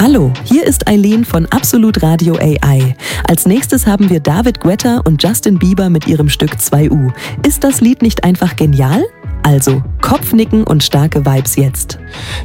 Hallo, hier ist Eileen von Absolut Radio AI. Als nächstes haben wir David Guetta und Justin Bieber mit ihrem Stück 2U. Ist das Lied nicht einfach genial? Also, Kopfnicken und starke Vibes jetzt.